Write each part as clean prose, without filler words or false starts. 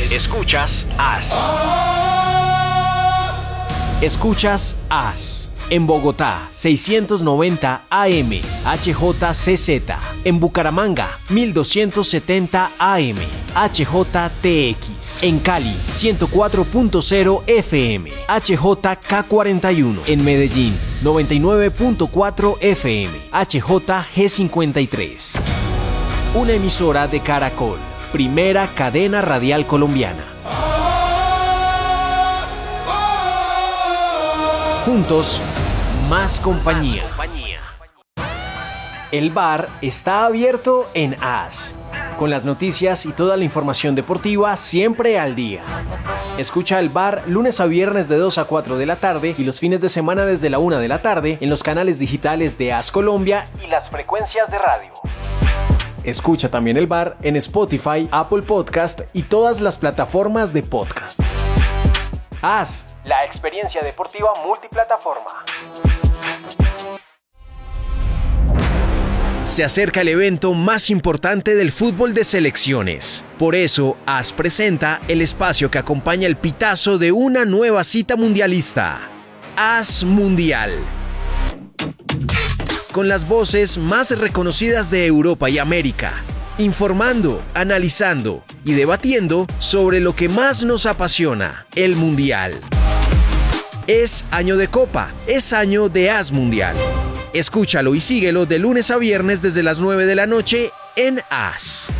Escuchas AS. En Bogotá, 690 AM, HJCZ. En Bucaramanga, 1270 AM, HJTX. En Cali, 104.0 FM, HJK41. En Medellín, 99.4 FM, HJG53. Una emisora de Caracol, primera cadena radial colombiana. Juntos, más compañía. El bar está abierto en AS, con las noticias y toda la información deportiva siempre al día. Escucha el bar lunes a viernes de 2 a 4 de la tarde y los fines de semana desde la 1 de la tarde en los canales digitales de AS Colombia y las frecuencias de radio. Escucha también el bar en Spotify, Apple Podcast y todas las plataformas de podcast. AS, la experiencia deportiva multiplataforma. Se acerca el evento más importante del fútbol de selecciones. Por eso, AS presenta el espacio que acompaña el pitazo de una nueva cita mundialista. AS Mundial. Con las voces más reconocidas de Europa y América. Informando, analizando y debatiendo sobre lo que más nos apasiona, el Mundial. Es año de Copa, es año de AS Mundial. Escúchalo y síguelo de lunes a viernes desde las 9 de la noche en AS.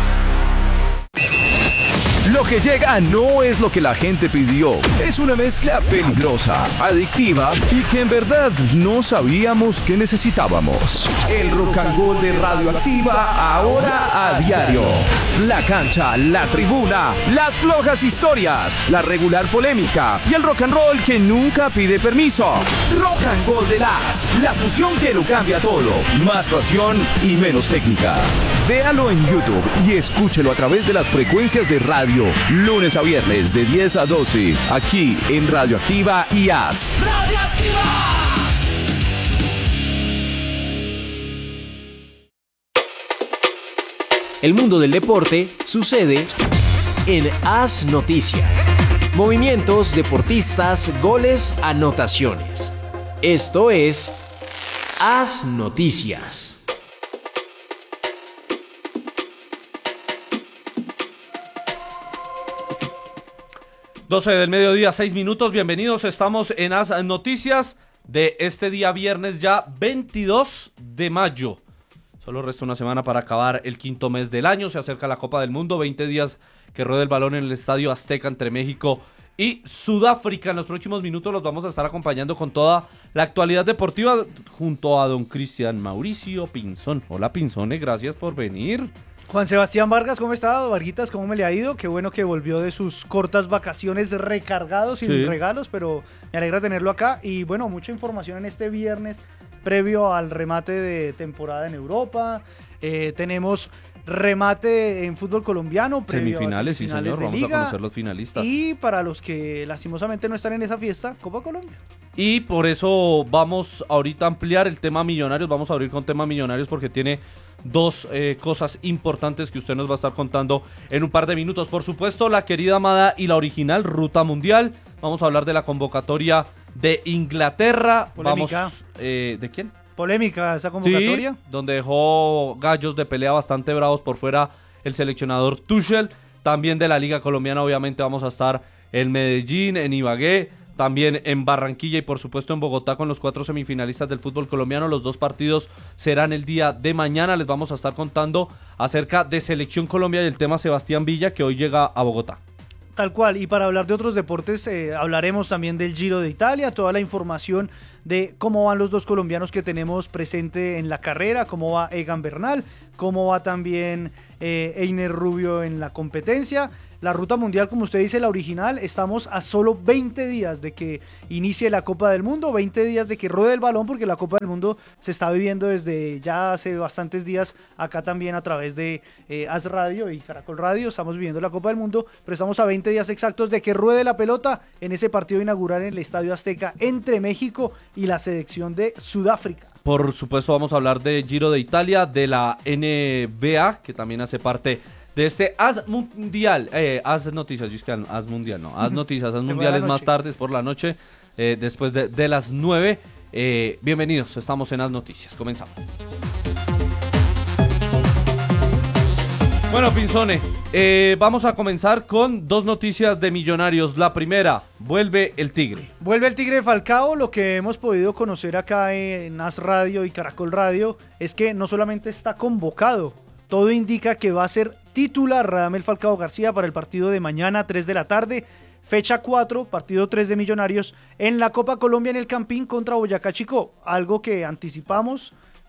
Lo que llega no es lo que la gente pidió. Es una mezcla peligrosa, adictiva y que en verdad no sabíamos que necesitábamos. El Rock and Roll de Radioactiva ahora a diario. La cancha, la tribuna, las flojas historias, la regular polémica y el rock and roll que nunca pide permiso. Rock and Roll de AS, la fusión que lo cambia todo. Más pasión y menos técnica. Véalo en YouTube y escúchelo a través de las frecuencias de radio. Lunes a viernes de 10 a 12, aquí en Radioactiva y AS. ¡Radioactiva! El mundo del deporte sucede en AS Noticias. Movimientos, deportistas, goles, anotaciones. Esto es AS Noticias. 12 del mediodía, 6 minutos, bienvenidos, estamos en AS Noticias de este día viernes ya 22 de mayo. Solo resta una semana para acabar el quinto mes del año, se acerca la Copa del Mundo, 20 días que rueda el balón en el Estadio Azteca entre México y Sudáfrica. En los próximos minutos los vamos a estar acompañando con toda la actualidad deportiva junto a don Cristian Mauricio Pinzón. Hola Pinzone, gracias por venir. Juan Sebastián Vargas, ¿cómo está? Varguitas, ¿cómo me le ha ido? Qué bueno que volvió de sus cortas vacaciones recargados, sin regalos, pero me alegra tenerlo acá. Y bueno, mucha información en este viernes previo al remate de temporada en Europa. Tenemos remate en fútbol colombiano. Semifinales, sí señor, vamos a conocer los finalistas. Y para los que lastimosamente no están en esa fiesta, Copa Colombia. Y por eso vamos ahorita a ampliar el tema Millonarios, vamos a abrir con tema Millonarios porque tiene dos cosas importantes que usted nos va a estar contando en un par de minutos. Por supuesto, la querida amada y la original Ruta Mundial. Vamos a hablar de la convocatoria de Inglaterra. Polémica. ¿De quién? Polémica esa convocatoria. Sí, donde dejó gallos de pelea bastante bravos por fuera el seleccionador Tuchel. También de la Liga Colombiana, obviamente vamos a estar en Medellín, en Ibagué, también en Barranquilla y por supuesto en Bogotá con los 4 semifinalistas del fútbol colombiano. Los 2 partidos serán el día de mañana. Les vamos a estar contando acerca de Selección Colombia y el tema Sebastián Villa, que hoy llega a Bogotá. Tal cual, y para hablar de otros deportes hablaremos también del Giro de Italia, toda la información de cómo van los 2 colombianos que tenemos presente en la carrera, cómo va Egan Bernal, cómo va también Einer Rubio en la competencia. La Ruta Mundial, como usted dice, la original, estamos a solo 20 días de que inicie la Copa del Mundo, 20 días de que ruede el balón, porque la Copa del Mundo se está viviendo desde ya hace bastantes días, acá también a través de AS Radio y Caracol Radio, estamos viviendo la Copa del Mundo, pero estamos a 20 días exactos de que ruede la pelota en ese partido inaugural en el Estadio Azteca entre México y la selección de Sudáfrica. Por supuesto vamos a hablar de Giro de Italia, de la NBA, que también hace parte de este As Mundial, As Noticias, yo es que As Mundial, no, As Noticias, As Mundiales más tarde, por la noche, después de las 9. Bienvenidos, estamos en As Noticias, comenzamos. Bueno, Pinzone, vamos a comenzar con dos noticias de Millonarios. La primera, vuelve el Tigre. Vuelve el Tigre de Falcao. Lo que hemos podido conocer acá en As Radio y Caracol Radio es que no solamente está convocado, todo indica que va a ser titular Radamel Falcao García para el partido de mañana, 3 de la tarde. Fecha 4, partido 3 de Millonarios en la Copa Colombia en el Campín contra Boyacá Chico. Algo que anticipamos,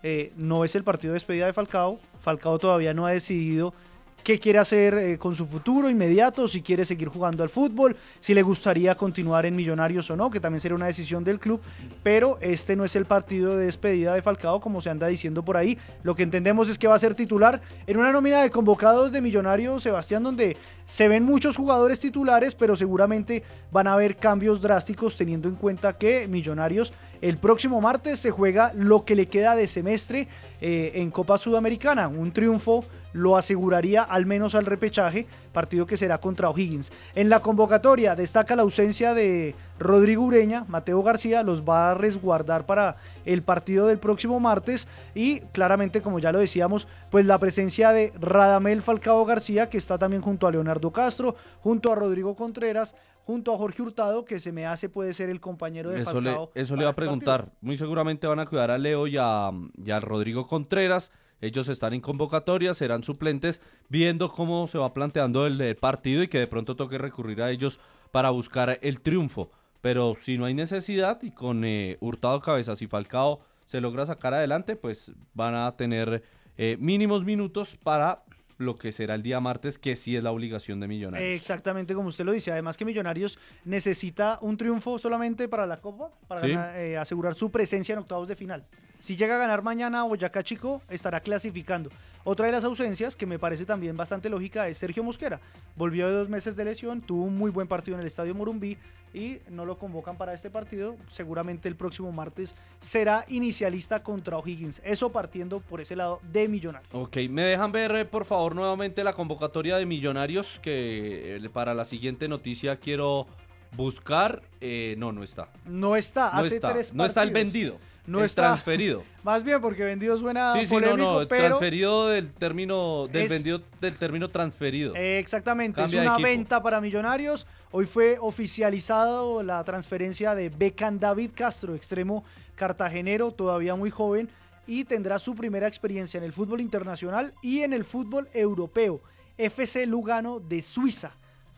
no es el partido de despedida de Falcao. Falcao todavía no ha decidido qué quiere hacer con su futuro inmediato, si quiere seguir jugando al fútbol, si le gustaría continuar en Millonarios o no, que también sería una decisión del club, pero este no es el partido de despedida de Falcao como se anda diciendo por ahí. Lo que entendemos es que va a ser titular en una nómina de convocados de Millonarios, Sebastián, donde se ven muchos jugadores titulares, pero seguramente van a haber cambios drásticos teniendo en cuenta que Millonarios el próximo martes se juega lo que le queda de semestre en Copa Sudamericana. Un triunfo lo aseguraría al menos al repechaje, partido que será contra O'Higgins. En la convocatoria destaca la ausencia de Rodrigo Ureña. Mateo García los va a resguardar para el partido del próximo martes y claramente, como ya lo decíamos, pues la presencia de Radamel Falcao García, que está también junto a Leonardo Castro, junto a Rodrigo Contreras, junto a Jorge Hurtado, que se me hace puede ser el compañero de Falcao. Eso le iba a preguntar. Partido. Muy seguramente van a cuidar a Leo y a Rodrigo Contreras. Ellos están en convocatoria, serán suplentes, viendo cómo se va planteando el partido y que de pronto toque recurrir a ellos para buscar el triunfo. Pero si no hay necesidad y con Hurtado, Cabezas y Falcao se logra sacar adelante, pues van a tener mínimos minutos para lo que será el día martes, que sí es la obligación de Millonarios. Exactamente como usted lo dice. Además que Millonarios necesita un triunfo solamente para la Copa, para ¿Sí? asegurar su presencia en octavos de final. Si llega a ganar mañana Boyacá Chico, estará clasificando. Otra de las ausencias, que me parece también bastante lógica, es Sergio Mosquera. Volvió de 2 meses de lesión, tuvo un muy buen partido en el Estadio Morumbí y no lo convocan para este partido. Seguramente el próximo martes será inicialista contra O'Higgins. Eso partiendo por ese lado de Millonarios. Ok, me dejan ver por favor nuevamente la convocatoria de Millonarios, que para la siguiente noticia quiero buscar. No está. No está, No hace está, 3 no está el partidos. vendido. No el está. transferido. Más bien porque vendido suena Sí, polémico, el pero transferido del término es- vendido del término transferido. exactamente, Cambia es de una equipo. venta para Millonarios. Hoy fue oficializado la transferencia de Beckham David Castro, extremo cartagenero, todavía muy joven, y tendrá su primera experiencia en el fútbol internacional y en el fútbol europeo. FC Lugano de Suiza,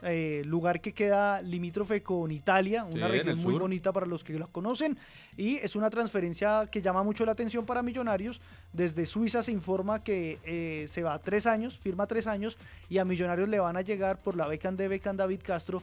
lugar que queda limítrofe con Italia, una Sí, en región el muy sur. bonita para los que la conocen, y es una transferencia que llama mucho la atención para Millonarios. Desde Suiza se informa que se va a 3 años, firma 3 años, y a Millonarios le van a llegar por la beca de Beckham David Castro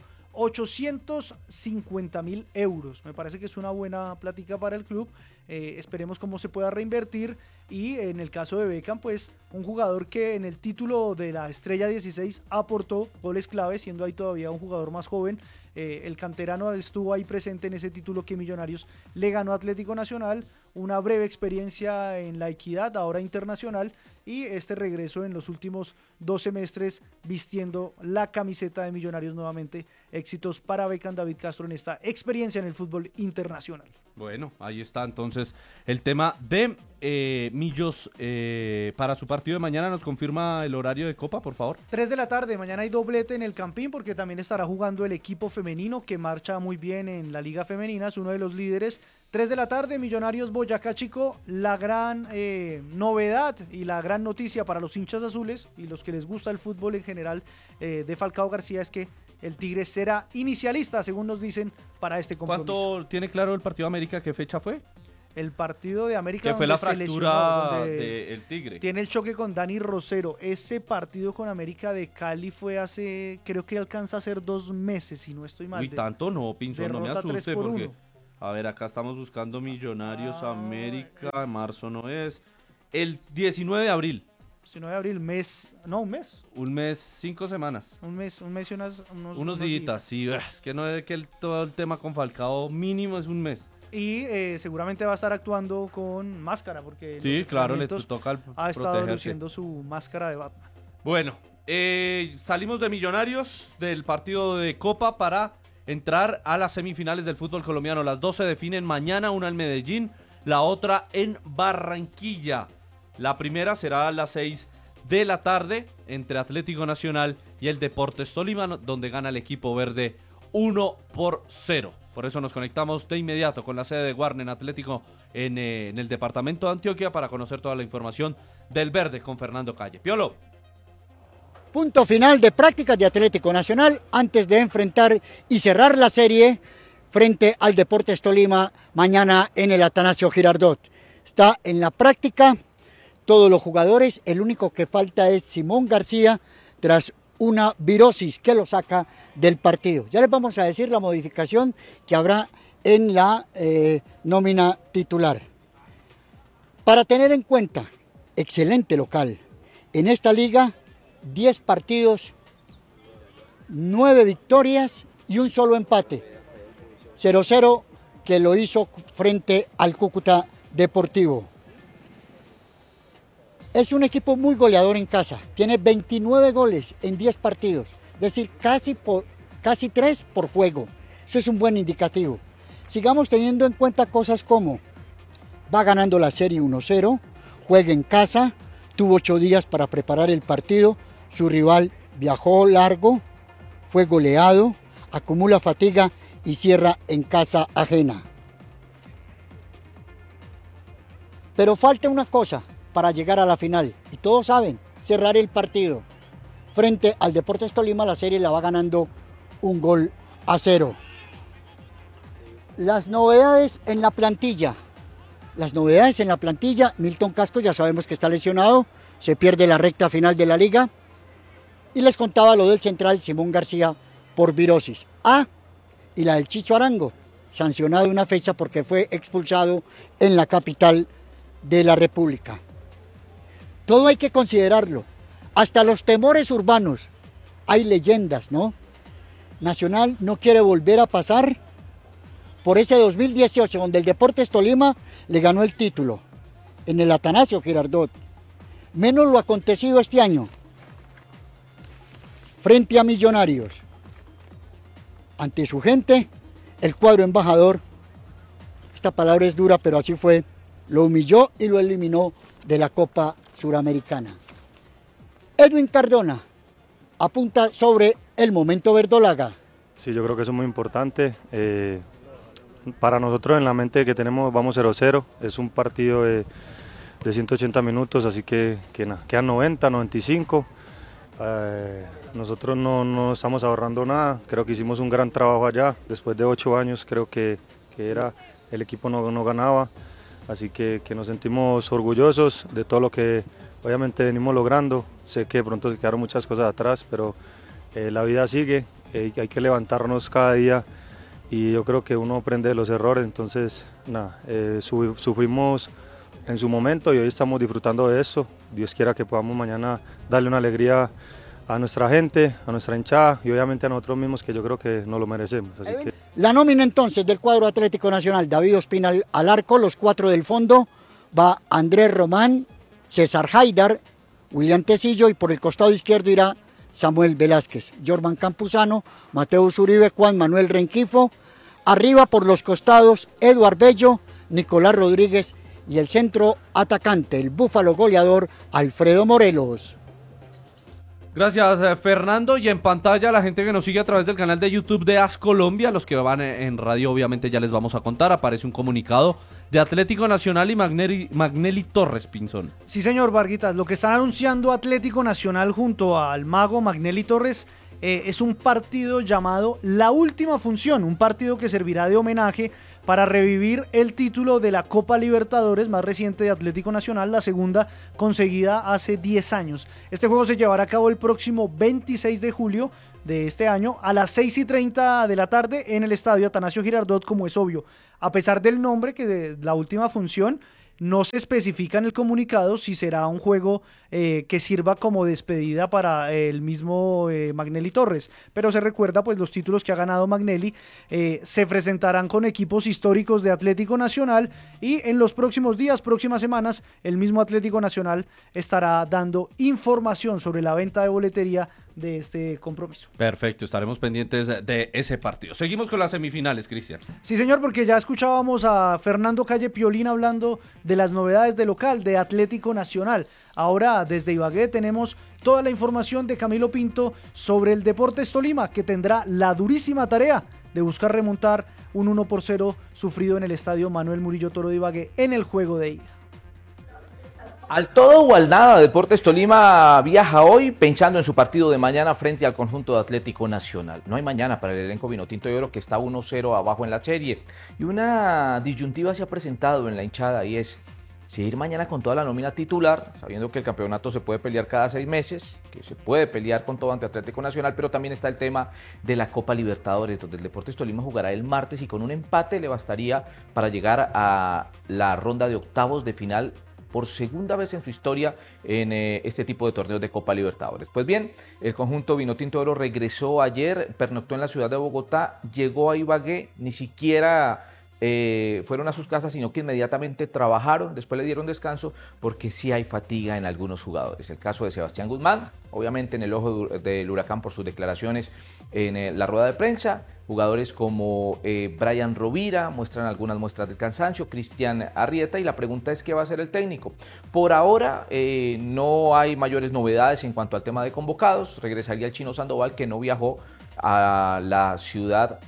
850.000 euros. Me parece que es una buena plática para el club. Esperemos cómo se pueda reinvertir. Y en el caso de Beckham, pues un jugador que en el título de la Estrella 16 aportó goles clave, siendo ahí todavía un jugador más joven. El canterano estuvo ahí presente en ese título que Millonarios le ganó a Atlético Nacional. Una breve experiencia en La Equidad, ahora internacional, y este regreso en los últimos 2 semestres vistiendo la camiseta de Millonarios nuevamente. Éxitos para Beckham David Castro en esta experiencia en el fútbol internacional. Bueno, ahí está entonces el tema de Millos para su partido de mañana. ¿Nos confirma el horario de Copa, por favor? 3 de la tarde, mañana hay doblete en el Campín porque también estará jugando el equipo femenino que marcha muy bien en la Liga Femenina, es uno de los líderes. 3 de la tarde, Millonarios Boyacá Chico. La gran novedad y la gran noticia para los hinchas azules y los que les gusta el fútbol en general de Falcao García es que el Tigre será inicialista, según nos dicen, para este compromiso. ¿Cuánto tiene claro el partido de América? ¿Qué fecha fue? El partido de América, Que fue la donde se lesionó, fractura donde del Tigre. tiene el choque con Dani Rosero. Ese partido con América de Cali fue hace, creo que alcanza a ser 2 meses, si no estoy mal. Uy, tanto no, Pinzón, no me derrota asuste 3-1. porque... A ver, acá estamos buscando Millonarios América, marzo no es. El 19 de abril. 19 de abril, un mes. Un mes, 5 semanas. Un mes y Unos días, sí. Es que no es que todo el tema con Falcao mínimo es un mes. Y seguramente va a estar actuando con máscara porque en Sí, los claro, le entrenamientos toca ha estado protegerse. luciendo su máscara de Batman. Bueno, salimos de Millonarios del partido de Copa para entrar a las semifinales del fútbol colombiano. Las dos se definen mañana, una en Medellín, la otra en Barranquilla. La primera será a las 6 de la tarde entre Atlético Nacional y el Deportes Tolima, donde gana el equipo verde 1-0. Por eso nos conectamos de inmediato con la sede de Warner Atlético en el departamento de Antioquia para conocer toda la información del verde con Fernando Calle. Piolo. Punto final de prácticas de Atlético Nacional antes de enfrentar y cerrar la serie frente al Deportes Tolima mañana en el Atanasio Girardot. Está en la práctica todos los jugadores, el único que falta es Simón García tras una virosis que lo saca del partido. Ya les vamos a decir la modificación que habrá en la nómina titular. Para tener en cuenta, excelente local. En esta liga, 10 partidos, 9 victorias y un solo empate. 0-0 que lo hizo frente al Cúcuta Deportivo. Es un equipo muy goleador en casa, tiene 29 goles en 10 partidos, es decir, casi 3 por juego. Eso es un buen indicativo. Sigamos teniendo en cuenta cosas como va ganando la serie 1-0, juega en casa, tuvo 8 días para preparar el partido, su rival viajó largo, fue goleado, acumula fatiga y cierra en casa ajena. Pero falta una cosa para llegar a la final, y todos saben, cerrar el partido. Frente al Deportes Tolima la serie la va ganando 1-0. Las novedades en la plantilla. Milton Casco ya sabemos que está lesionado, se pierde la recta final de la liga. Y les contaba lo del central Simón García por virosis. Y la del Chicho Arango, sancionado una fecha porque fue expulsado en la capital de la República. Todo hay que considerarlo, hasta los temores urbanos. Hay leyendas, ¿no? Nacional no quiere volver a pasar por ese 2018 donde el Deportes Tolima le ganó el título en el Atanasio Girardot. Menos lo acontecido este año frente a Millonarios. Ante su gente, el cuadro embajador, esta palabra es dura, pero así fue, lo humilló y lo eliminó de la Copa Suramericana. Edwin Cardona apunta sobre el momento verdolaga. Sí, yo creo que eso es muy importante. Para nosotros en la mente que tenemos vamos 0-0, es un partido de 180 minutos, así que quedan 90, 95. Nosotros no estamos ahorrando nada, creo que hicimos un gran trabajo allá, después de 8 años creo que el equipo no ganaba, así que nos sentimos orgullosos de todo lo que obviamente venimos logrando. Sé que de pronto se quedaron muchas cosas atrás, pero la vida sigue, hay que levantarnos cada día y yo creo que uno aprende de los errores, entonces sufrimos en su momento y hoy estamos disfrutando de eso. Dios quiera que podamos mañana darle una alegría a nuestra gente, a nuestra hinchada y obviamente a nosotros mismos, que yo creo que nos lo merecemos. Así que... La nómina entonces del cuadro Atlético Nacional: David Ospina al arco, los 4 del fondo, va Andrés Román, César Haidar, William Tecillo, y por el costado izquierdo irá Samuel Velázquez, Jorman Campuzano, Mateus Uribe, Juan Manuel Renquifo, arriba por los costados Eduard Bello, Nicolás Rodríguez y el centro atacante, el búfalo goleador Alfredo Morelos. Gracias, Fernando. Y en pantalla la gente que nos sigue a través del canal de YouTube de AS Colombia, los que van en radio obviamente ya les vamos a contar, aparece un comunicado de Atlético Nacional y Magnelli Torres, Pinzón. Sí, señor Varguitas, lo que están anunciando Atlético Nacional junto al mago Magnelli Torres es un partido llamado La Última Función, un partido que servirá de homenaje para revivir el título de la Copa Libertadores más reciente de Atlético Nacional, la segunda conseguida hace 10 años. Este juego se llevará a cabo el próximo 26 de julio de este año a las 6:30 de la tarde en el estadio Atanasio Girardot, como es obvio. A pesar del nombre, que de La Última Función, No se especifica en el comunicado si será un juego que sirva como despedida para el mismo Magnelli Torres, pero se recuerda pues los títulos que ha ganado Magnelli. Se presentarán con equipos históricos de Atlético Nacional y en los próximos días, próximas semanas, el mismo Atlético Nacional estará dando información sobre la venta de boletería de este compromiso. Perfecto, estaremos pendientes de ese partido. Seguimos con las semifinales, Cristian. Sí, señor, porque ya escuchábamos a Fernando Calle Piolín hablando de las novedades de local, de Atlético Nacional. Ahora, desde Ibagué, tenemos toda la información de Camilo Pinto sobre el Deportes Tolima, que tendrá la durísima tarea de buscar remontar un 1-0 sufrido en el estadio Manuel Murillo Toro de Ibagué en el juego de ida. Al todo o al nada, Deportes Tolima viaja hoy pensando en su partido de mañana frente al conjunto de Atlético Nacional. No hay mañana para el elenco vinotinto de oro, que está 1-0 abajo en la serie. Y una disyuntiva se ha presentado en la hinchada y es si ir mañana con toda la nómina titular, sabiendo que el campeonato se puede pelear cada 6 meses, que se puede pelear con todo ante Atlético Nacional, pero también está el tema de la Copa Libertadores, donde el Deportes Tolima jugará el martes y con un empate le bastaría para llegar a la ronda de octavos de final por segunda vez en su historia en este tipo de torneos de Copa Libertadores. Pues bien, el conjunto vinotinto de oro regresó ayer, pernoctó en la ciudad de Bogotá, llegó a Ibagué, ni siquiera fueron a sus casas, sino que inmediatamente trabajaron, después le dieron descanso, porque sí hay fatiga en algunos jugadores. El caso de Sebastián Guzmán, obviamente en el ojo del huracán por sus declaraciones en la rueda de prensa. Jugadores como Brian Rovira muestran algunas muestras de cansancio, Cristian Arrieta, y la pregunta es ¿qué va a hacer el técnico? Por ahora no hay mayores novedades en cuanto al tema de convocados. Regresaría el Chino Sandoval, que no viajó a la ciudad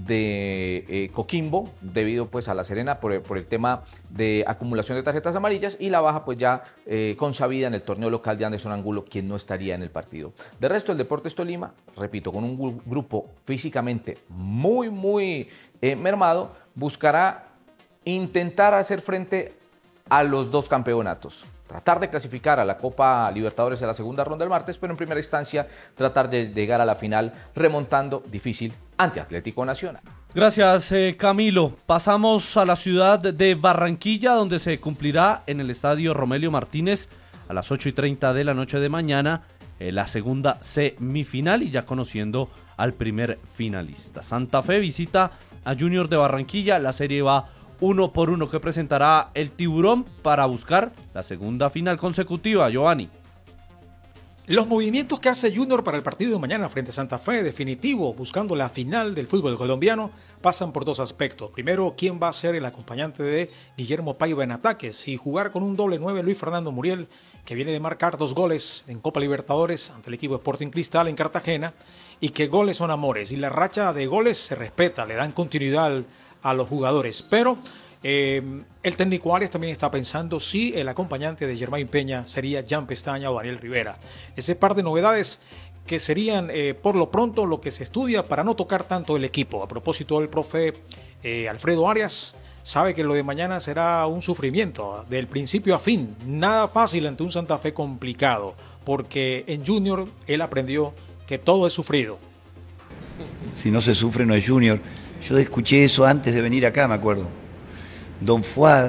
de Coquimbo debido pues a La Serena por el tema de acumulación de tarjetas amarillas, y la baja pues ya consabida en el torneo local de Anderson Angulo, quien no estaría en el partido. De resto, el Deportes Tolima, repito, con un grupo físicamente muy mermado, buscará intentar hacer frente a los dos campeonatos. Tratar de clasificar a la Copa Libertadores en la segunda ronda del martes, pero en primera instancia tratar de llegar a la final remontando difícil ante Atlético Nacional. Gracias, Camilo. Pasamos a la ciudad de Barranquilla, donde se cumplirá en el estadio Romelio Martínez a las 8:30 de la noche de mañana la segunda semifinal, y ya conociendo al primer finalista. Santa Fe visita a Junior de Barranquilla. La serie va 1-1 que presentará el Tiburón para buscar la segunda final consecutiva. Giovanni. Los movimientos que hace Junior para el partido de mañana frente a Santa Fe, definitivo, buscando la final del fútbol colombiano, pasan por dos aspectos. Primero, ¿quién va a ser el acompañante de Guillermo Paiva en ataque? Si jugar con un doble 9 Luis Fernando Muriel, que viene de marcar 2 goles en Copa Libertadores ante el equipo Sporting Cristal en Cartagena, y que goles son amores, y la racha de goles se respeta, le dan continuidad a los jugadores, pero el técnico Arias también está pensando si el acompañante de Germain Peña sería Jan Pestaña o Daniel Rivera. Ese par de novedades que serían por lo pronto lo que se estudia para no tocar tanto el equipo. A propósito, el profe Alfredo Arias sabe que lo de mañana será un sufrimiento del principio a fin, nada fácil ante un Santa Fe complicado, porque en Junior él aprendió que todo es sufrido. Si no se sufre no es Junior. Yo escuché eso antes de venir acá, me acuerdo. Don Fuad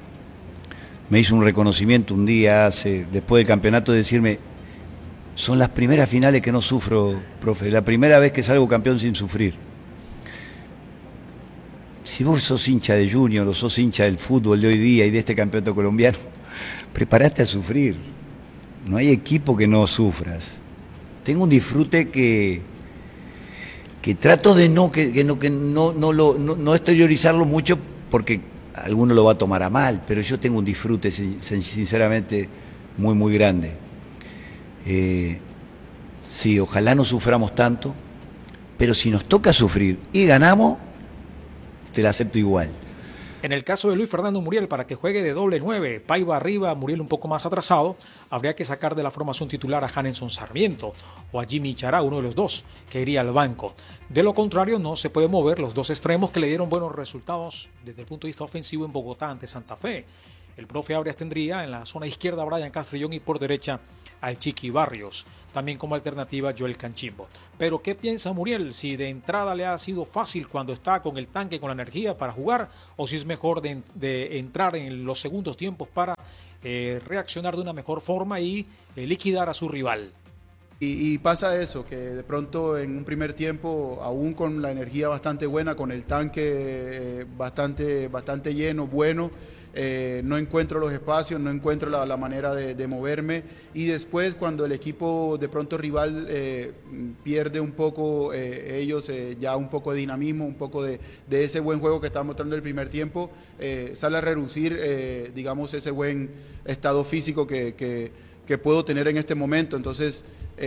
me hizo un reconocimiento un día, después del campeonato, de decirme: son las primeras finales que no sufro, profe, la primera vez que salgo campeón sin sufrir. Si vos sos hincha de Junior o sos hincha del fútbol de hoy día y de este campeonato colombiano, preparate a sufrir. No hay equipo que no sufras. Tengo un disfrute que trato de no exteriorizarlo mucho, porque alguno lo va a tomar a mal, pero yo tengo un disfrute sinceramente muy grande. Sí, ojalá no suframos tanto, pero si nos toca sufrir y ganamos, te la acepto igual. En el caso de Luis Fernando Muriel, para que juegue de doble 9, Paiva arriba, Muriel un poco más atrasado, habría que sacar de la formación titular a Hanenson Sarmiento o a Jimmy Chará, uno de los dos, que iría al banco. De lo contrario, no se puede mover los dos extremos que le dieron buenos resultados desde el punto de vista ofensivo en Bogotá ante Santa Fe. El profe Arias tendría en la zona izquierda a Brian Castrillón y por derecha al Chiqui Barrios. También como alternativa Joel Canchimbo. Pero ¿qué piensa Muriel? Si de entrada le ha sido fácil cuando está con el tanque, con la energía para jugar, o si es mejor de entrar en los segundos tiempos para reaccionar de una mejor forma y liquidar a su rival. Y pasa eso, que de pronto en un primer tiempo, aún con la energía bastante buena, con el tanque bastante lleno, bueno, no encuentro los espacios, no encuentro la manera de moverme, y después cuando el equipo de pronto rival pierde un poco, ellos ya un poco de dinamismo, un poco de ese buen juego que estaban mostrando el primer tiempo, sale a relucir, digamos, ese buen estado físico que puedo tener en este momento. Entonces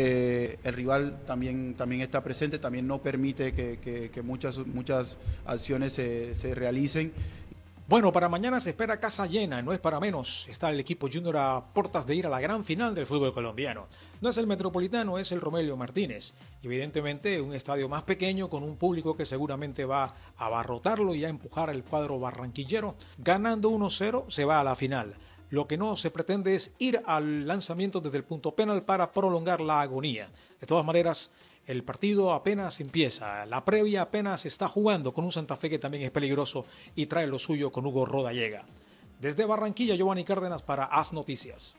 el rival también está presente, también no permite que muchas acciones se realicen. Bueno, para mañana se espera casa llena, no es para menos. Está el equipo Junior a puertas de ir a la gran final del fútbol colombiano. No es el Metropolitano, es el Romelio Martínez. Evidentemente un estadio más pequeño con un público que seguramente va a abarrotarlo y a empujar el cuadro barranquillero. Ganando 1-0 se va a la final. Lo que no se pretende es ir al lanzamiento desde el punto penal para prolongar la agonía. De todas maneras, el partido apenas empieza, la previa apenas está jugando con un Santa Fe que también es peligroso y trae lo suyo con Hugo Rodallega. Desde Barranquilla, Giovanni Cárdenas para AS Noticias.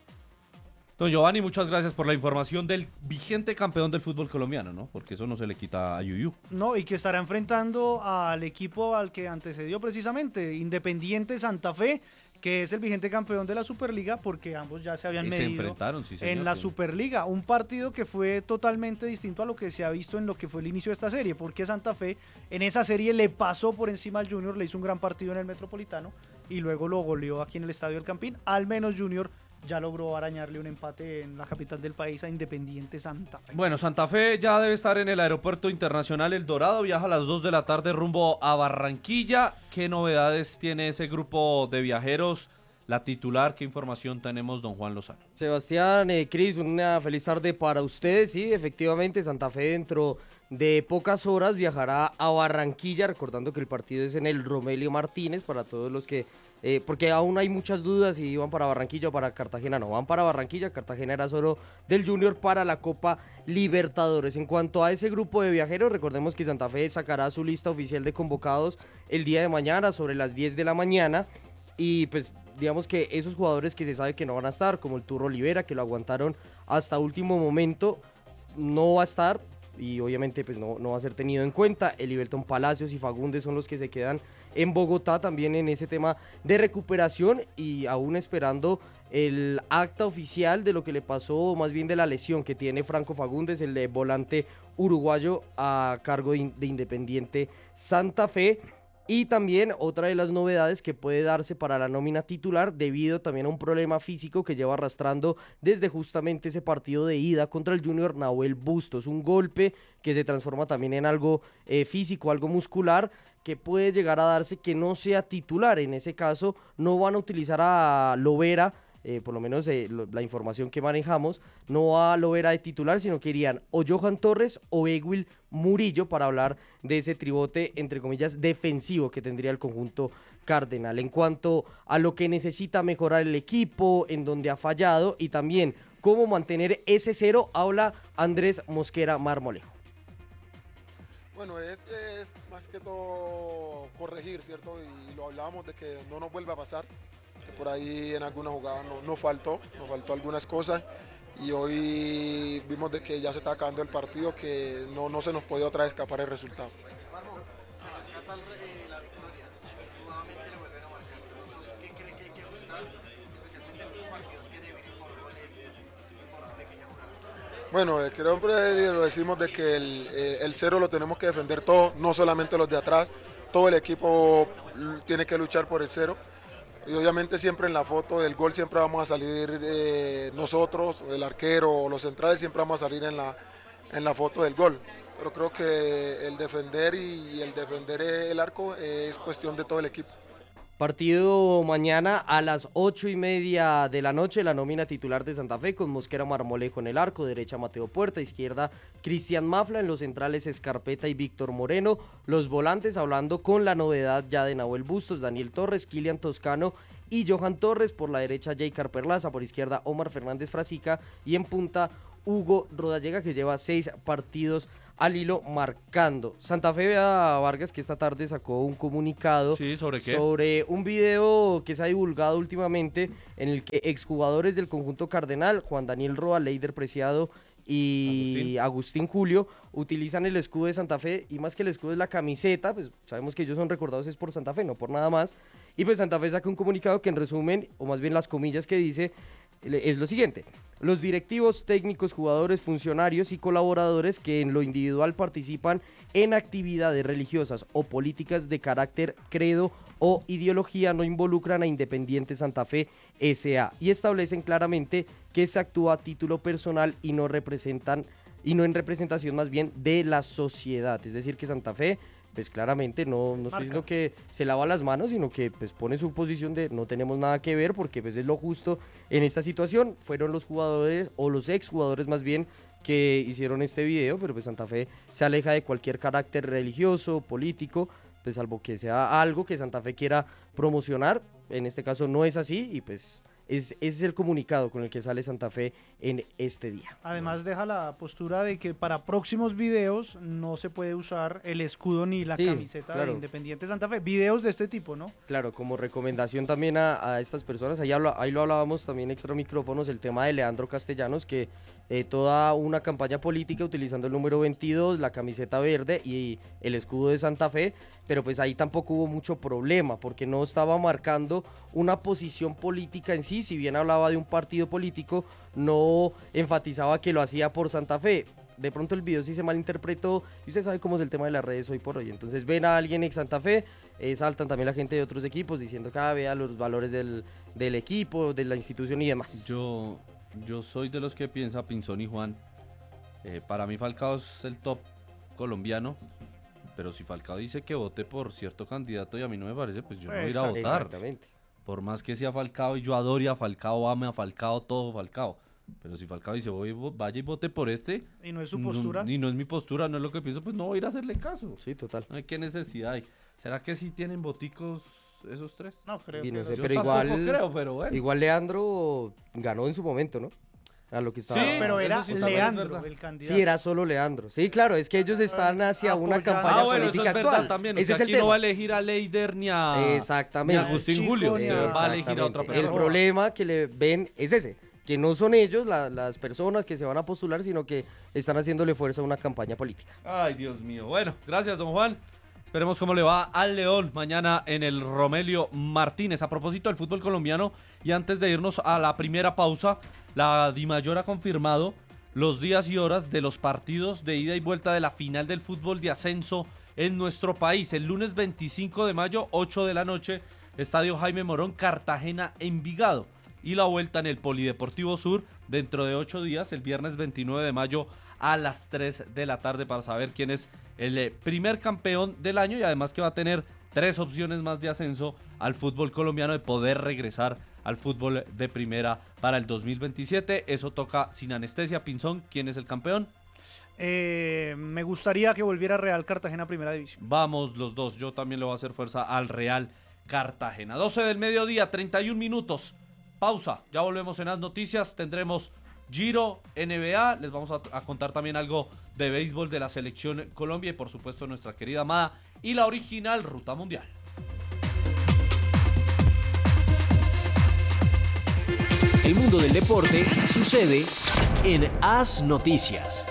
Don Giovanni, muchas gracias por la información del vigente campeón del fútbol colombiano, ¿no? Porque eso no se le quita a Yuyu. No, y que estará enfrentando al equipo al que antecedió precisamente, Independiente Santa Fe, que es el vigente campeón de la Superliga, porque ambos ya se habían medido enfrentaron, sí, señor, en la Superliga. Un partido que fue totalmente distinto a lo que se ha visto en lo que fue el inicio de esta serie, porque Santa Fe en esa serie le pasó por encima al Junior, le hizo un gran partido en el Metropolitano y luego lo goleó aquí en el Estadio del Campín. Al menos Junior ya logró arañarle un empate en la capital del país a Independiente Santa Fe. Bueno, Santa Fe ya debe estar en el Aeropuerto Internacional El Dorado, viaja a las 2 de la tarde rumbo a Barranquilla. ¿Qué novedades tiene ese grupo de viajeros? La titular, ¿qué información tenemos, don Juan Lozano? Sebastián, Cris, una feliz tarde para ustedes. Sí, efectivamente, Santa Fe dentro de pocas horas viajará a Barranquilla, recordando que el partido es en el Romelio Martínez, para todos los que, porque aún hay muchas dudas si iban para Barranquilla o para Cartagena. No, van para Barranquilla, Cartagena era solo del Junior para la Copa Libertadores. En cuanto a ese grupo de viajeros, recordemos que Santa Fe sacará su lista oficial de convocados el día de mañana sobre las 10 de la mañana, y pues digamos que esos jugadores que se sabe que no van a estar, como el Turro Olivera, que lo aguantaron hasta último momento, no va a estar y obviamente pues no va a ser tenido en cuenta. El Ibelton Palacios y Fagundes son los que se quedan en Bogotá también en ese tema de recuperación, y aún esperando el acta oficial de lo que le pasó, más bien de la lesión que tiene Franco Fagundes, el de volante uruguayo a cargo de Independiente Santa Fe. Y también otra de las novedades que puede darse para la nómina titular, debido también a un problema físico que lleva arrastrando desde justamente ese partido de ida contra el Junior, Nahuel Bustos. Un golpe que se transforma también en algo físico, algo muscular, que puede llegar a darse que no sea titular. En ese caso no van a utilizar a Lovera, por lo menos la información que manejamos, no va a Lovera de titular, sino que irían o Johan Torres o Egwil Murillo para hablar de ese tribote, entre comillas, defensivo que tendría el conjunto cardenal. En cuanto a lo que necesita mejorar el equipo, en donde ha fallado y también cómo mantener ese cero, habla Andrés Mosquera Marmolejo. Bueno, es más que todo corregir, ¿cierto? Y lo hablábamos de que no nos vuelva a pasar, que por ahí en alguna jugada nos faltó algunas cosas, y hoy vimos de que ya se está acabando el partido, que no se nos podía otra vez escapar el resultado. Bueno, creo que lo decimos de que el cero lo tenemos que defender todo, no solamente los de atrás, todo el equipo tiene que luchar por el cero. Y obviamente siempre en la foto del gol siempre vamos a salir nosotros, el arquero o los centrales, siempre vamos a salir en la foto del gol. Pero creo que el defender y el defender el arco es cuestión de todo el equipo. Partido mañana a las 8:30 de la noche, la nómina titular de Santa Fe con Mosquera Marmolejo en el arco, derecha Mateo Puerta, izquierda Cristian Mafla, en los centrales Escarpeta y Víctor Moreno, los volantes hablando con la novedad ya de Nahuel Bustos, Daniel Torres, Kilian Toscano y Johan Torres, por la derecha Jaycar Perlaza, por izquierda Omar Fernández Frasica y en punta Hugo Rodallega, que lleva 6 partidos al hilo marcando. Santa Fe vea Vargas, que esta tarde sacó un comunicado. Sí, ¿sobre qué? Sobre un video que se ha divulgado últimamente en el que exjugadores del conjunto cardenal, Juan Daniel Roa, Leider Preciado y Agustín Julio, utilizan el escudo de Santa Fe, y más que el escudo es la camiseta, pues sabemos que ellos son recordados es por Santa Fe, no por nada más. Y pues Santa Fe saca un comunicado que en resumen, o más bien las comillas que dice, es lo siguiente: los directivos, técnicos, jugadores, funcionarios y colaboradores que en lo individual participan en actividades religiosas o políticas de carácter, credo o ideología no involucran a Independiente Santa Fe S.A. y establecen claramente que se actúa a título personal y no en representación más bien de la sociedad. Es decir, que Santa Fe pues claramente no estoy diciendo que se lava las manos, sino que pues pone su posición de no tenemos nada que ver, porque pues es lo justo en esta situación. Fueron los jugadores, o los exjugadores más bien, que hicieron este video, pero pues Santa Fe se aleja de cualquier carácter religioso, político, pues salvo que sea algo que Santa Fe quiera promocionar. En este caso no es así, y pues ese es el comunicado con el que sale Santa Fe en este día. Además deja la postura de que para próximos videos no se puede usar el escudo ni la camiseta de Independiente Santa Fe. Videos de este tipo, ¿no? Claro, como recomendación también a estas personas, ahí lo hablábamos también extra micrófonos, el tema de Leandro Castellanos, que toda una campaña política utilizando el número 22, la camiseta verde y el escudo de Santa Fe, pero pues ahí tampoco hubo mucho problema, porque no estaba marcando una posición política en sí. Si bien hablaba de un partido político, no enfatizaba que lo hacía por Santa Fe. De pronto el video sí se malinterpretó, y usted sabe cómo es el tema de las redes hoy por hoy. Entonces ven a alguien ex Santa Fe, saltan también la gente de otros equipos diciendo que vea los valores del equipo, de la institución y demás. Yo soy de los que piensa, Pinzón y Juan, para mí Falcao es el top colombiano, pero si Falcao dice que vote por cierto candidato y a mí no me parece, pues yo no voy a ir a votar. Exactamente. Por más que sea Falcao, y yo adoro a Falcao, ame a Falcao, todo Falcao. Pero si Falcao dice, vaya y vote por este. Y no es su postura. Y no es mi postura, no es lo que pienso, pues no voy a ir a hacerle caso. Sí, total. No hay qué necesidad hay. ¿Será que sí tienen boticos esos tres? No creo. Y no sé, Yo pero tampoco creo, pero bueno. Igual Leandro ganó en su momento, ¿no? A lo que estaba. Sí, pero era sí Leandro el candidato. Sí, era solo Leandro. Sí, claro, es que ellos están hacia una campaña bueno, política eso es actual. verdad también. Ese O sea, es el aquí tema. no va a elegir a Leider ni a Agustín Julio. Usted va a elegir a otra persona. El problema que le ven es ese, que no son ellos las personas que se van a postular, sino que están haciéndole fuerza a una campaña política. Ay, Dios mío. Bueno, gracias, don Juan. Esperemos cómo le va al León mañana en el Romelio Martínez. A propósito del fútbol colombiano, y antes de irnos a la primera pausa, la Dimayor ha confirmado los días y horas de los partidos de ida y vuelta de la final del fútbol de ascenso en nuestro país. El lunes 25 de mayo, 8 de la noche, Estadio Jaime Morón, Cartagena, Envigado. Y la vuelta en el Polideportivo Sur dentro de 8 días, el viernes 29 de mayo a las 3 de la tarde, para saber quién es el primer campeón del año, y además que va a tener 3 opciones más de ascenso al fútbol colombiano, de poder regresar al fútbol de primera para el 2027. Eso toca sin anestesia. Pinzón, ¿quién es el campeón? Me gustaría que volviera Real Cartagena a Primera División. Vamos los dos, yo también le voy a hacer fuerza al Real Cartagena. 12 del mediodía, 31 minutos. Pausa, ya volvemos en las noticias. Tendremos Giro, NBA, les vamos a contar también algo de béisbol de la selección Colombia, y por supuesto nuestra querida amada y la original Ruta Mundial. El mundo del deporte sucede en AS Noticias.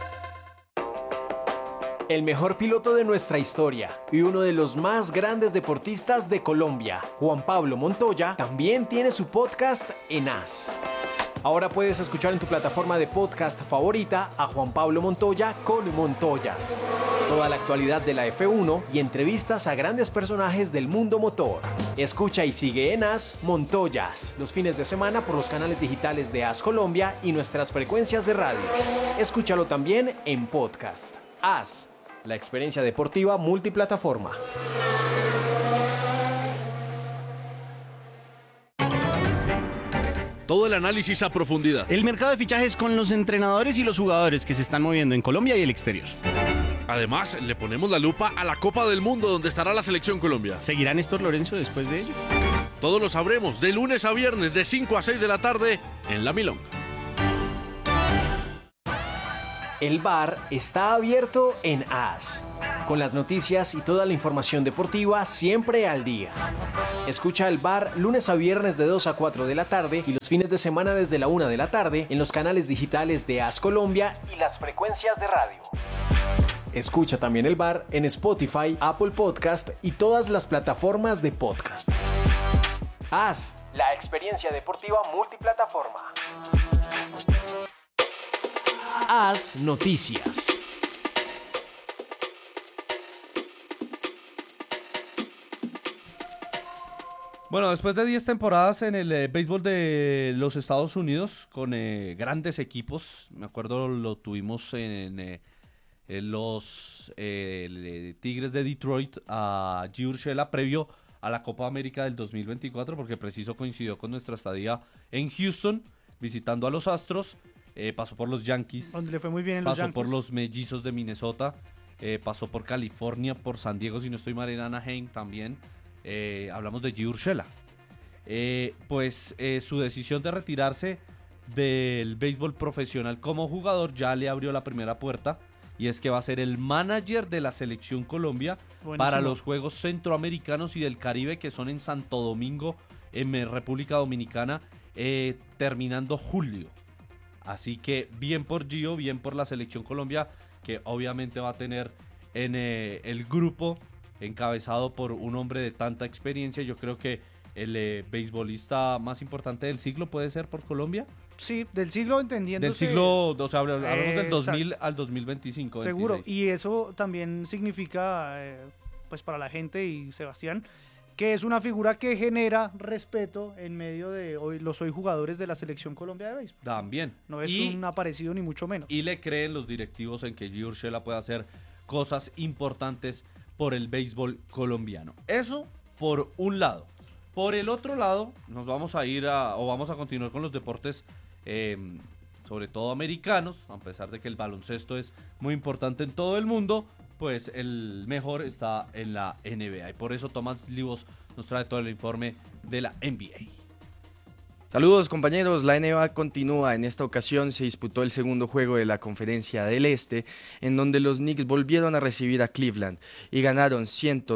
El mejor piloto de nuestra historia y uno de los más grandes deportistas de Colombia, Juan Pablo Montoya, también tiene su podcast en AS. Ahora puedes escuchar en tu plataforma de podcast favorita a Juan Pablo Montoya con Montoyas. Toda la actualidad de la F1 y entrevistas a grandes personajes del mundo motor. Escucha y sigue en AS Montoyas los fines de semana por los canales digitales de AS Colombia y nuestras frecuencias de radio. Escúchalo también en podcast. AS, la experiencia deportiva multiplataforma. Todo el análisis a profundidad. El mercado de fichajes con los entrenadores y los jugadores que se están moviendo en Colombia y el exterior. Además, le ponemos la lupa a la Copa del Mundo, donde estará la Selección Colombia. ¿Seguirá Néstor Lorenzo después de ello? Todos lo sabremos de lunes a viernes de 5 a 6 de la tarde en La Milonga. El bar está abierto en AS, con las noticias y toda la información deportiva siempre al día. Escucha el bar lunes a viernes de 2 a 4 de la tarde y los fines de semana desde la 1 de la tarde en los canales digitales de AS Colombia y las frecuencias de radio. Escucha también el bar en Spotify, Apple Podcast y todas las plataformas de podcast. AS, la experiencia deportiva multiplataforma. AS Noticias. Bueno, después de 10 temporadas en el béisbol de los Estados Unidos, con grandes equipos, me acuerdo lo tuvimos en los Tigres de Detroit a Gio Urshela previo a la Copa América del 2024, porque preciso coincidió con nuestra estadía en Houston, visitando a los Astros. Pasó por los Yankees, donde le fue muy bien en los Yankees. Pasó por los Mellizos de Minnesota, pasó por California, por San Diego, si no estoy mal, en Anaheim también. Hablamos de Gio Urshela. Su decisión de retirarse del béisbol profesional como jugador ya le abrió la primera puerta, y es que va a ser el manager de la Selección Colombia. Buenísimo. Para los Juegos Centroamericanos y del Caribe, que son en Santo Domingo, en República Dominicana, terminando julio. Así que bien por Gio, bien por la Selección Colombia, que obviamente va a tener en el grupo encabezado por un hombre de tanta experiencia. Yo creo que el beisbolista más importante del siglo puede ser por Colombia. Sí, del siglo, entendiendo. Del siglo, o sea, hablamos del 2000 al 2025. Seguro, 26. Y eso también significa, pues para la gente y Sebastián, que es una figura que genera respeto en medio de los hoy jugadores de la Selección Colombia de béisbol. También. No es un aparecido ni mucho menos. Y le creen los directivos en que Gio Urshela puede hacer cosas importantes por el béisbol colombiano. Eso por un lado. Por el otro lado, nos vamos a ir vamos a continuar con los deportes, sobre todo americanos, a pesar de que el baloncesto es muy importante en todo el mundo. Pues el mejor está en la NBA. Y por eso Tomás Livos nos trae todo el informe de la NBA. Saludos compañeros, la NBA continúa. En esta ocasión se disputó el segundo juego de la Conferencia del Este, en donde los Knicks volvieron a recibir a Cleveland y ganaron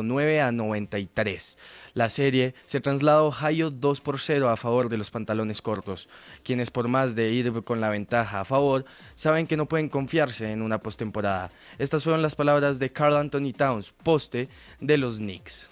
109-93. La serie se trasladó a Ohio 2-0 a favor de los pantalones cortos, quienes por más de ir con la ventaja a favor, saben que no pueden confiarse en una postemporada. Estas fueron las palabras de Karl Anthony Towns, poste de los Knicks.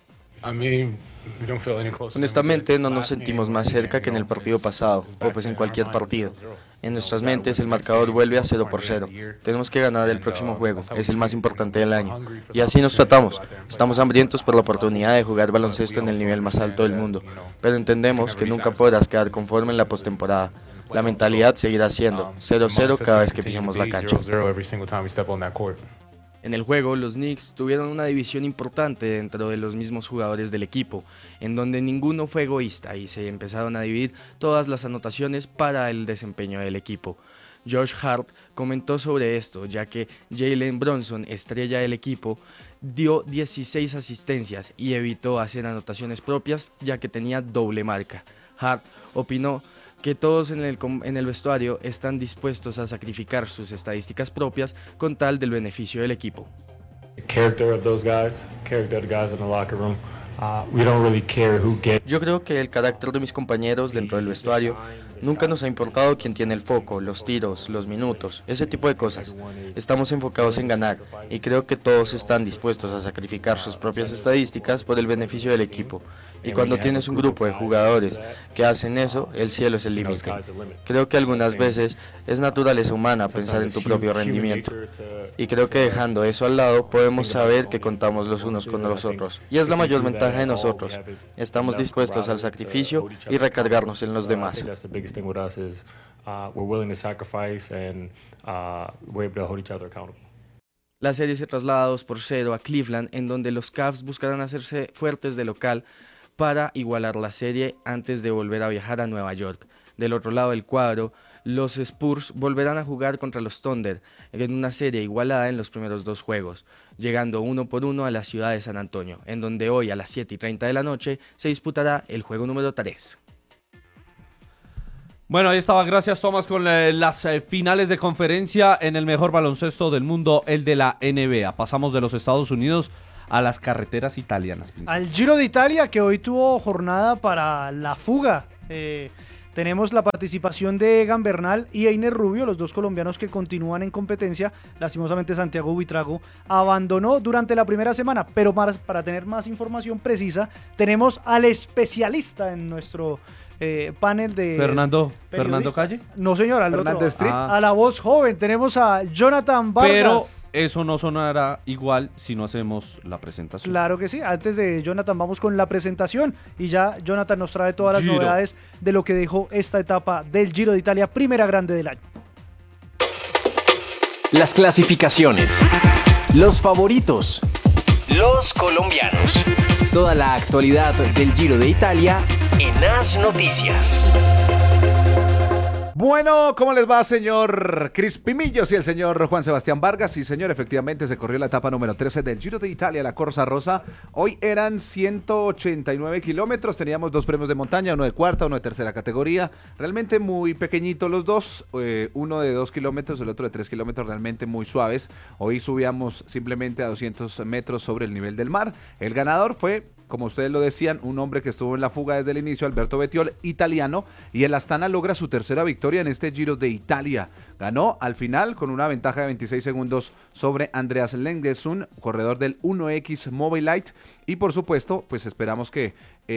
Honestamente, no nos sentimos más cerca que en el partido pasado, o pues en cualquier partido. En nuestras mentes el marcador vuelve a 0-0. Tenemos que ganar el próximo juego, es el más importante del año. Y así nos tratamos. Estamos hambrientos por la oportunidad de jugar baloncesto en el nivel más alto del mundo, pero entendemos que nunca podrás quedar conforme en la postemporada. La mentalidad seguirá siendo 0-0 cada vez que pisemos la cancha. En el juego, los Knicks tuvieron una división importante dentro de los mismos jugadores del equipo, en donde ninguno fue egoísta y se empezaron a dividir todas las anotaciones para el desempeño del equipo. Josh Hart comentó sobre esto, ya que Jalen Brunson, estrella del equipo, dio 16 asistencias y evitó hacer anotaciones propias, ya que tenía doble marca. Hart opinó que todos en el vestuario están dispuestos a sacrificar sus estadísticas propias con tal del beneficio del equipo. Yo creo que el carácter de mis compañeros dentro del vestuario nunca nos ha importado quién tiene el foco, los tiros, los minutos, ese tipo de cosas. Estamos enfocados en ganar y creo que todos están dispuestos a sacrificar sus propias estadísticas por el beneficio del equipo. Y cuando tienes un grupo de jugadores que hacen eso, el cielo es el límite. Creo que algunas veces es naturaleza humana pensar en tu propio rendimiento. Y creo que dejando eso al lado, podemos saber que contamos los unos con los otros. Y es la mayor ventaja de nosotros. Estamos dispuestos al sacrificio y recargarnos en los demás. La serie se traslada 2-0 a Cleveland, en donde los Cavs buscarán hacerse fuertes de local para igualar la serie antes de volver a viajar a Nueva York. Del otro lado del cuadro, los Spurs volverán a jugar contra los Thunder en una serie igualada en los primeros 2 juegos, llegando 1-1 a la ciudad de San Antonio, en donde hoy a las 7:30 de la noche se disputará el juego número 3. Bueno, ahí estaba, gracias Tomás, con las finales de conferencia en el mejor baloncesto del mundo, el de la NBA. Pasamos de los Estados Unidos a las carreteras italianas. Al Giro de Italia, que hoy tuvo jornada para la fuga. Tenemos la participación de Egan Bernal y Einer Rubio, los dos colombianos que continúan en competencia. Lastimosamente Santiago Buitrago abandonó durante la primera semana, pero para tener más información precisa, tenemos al especialista en nuestro panel de Fernando periodistas. Calle. No, señor, al Fernando otro, Street. a la voz joven. Tenemos a Jonathan Vargas. Pero eso no sonará igual si no hacemos la presentación. Claro que sí. Antes de Jonathan, vamos con la presentación. Y ya Jonathan nos trae todas las Giro. novedades de lo que dejó esta etapa del Giro de Italia, primera grande del año. Las clasificaciones, los favoritos, los colombianos. Toda la actualidad del Giro de Italia en AS Noticias. Bueno, ¿cómo les va, señor Crispimillos y el señor Juan Sebastián Vargas? Sí, señor, efectivamente se corrió la etapa número 13 del Giro de Italia, la Corsa Rosa. Hoy eran 189 kilómetros, teníamos 2 premios de montaña, uno de cuarta, uno de tercera categoría. Realmente muy pequeñitos los dos, uno de 2 kilómetros, el otro de 3 kilómetros, realmente muy suaves. Hoy subíamos simplemente a 200 metros sobre el nivel del mar. El ganador fue, como ustedes lo decían, un hombre que estuvo en la fuga desde el inicio, Alberto Bettiol, italiano, y el Astana logra su tercera victoria en este Giro de Italia. Ganó al final con una ventaja de 26 segundos sobre Andreas Lengesund, corredor del 1X Mobilite, y por supuesto, pues esperamos que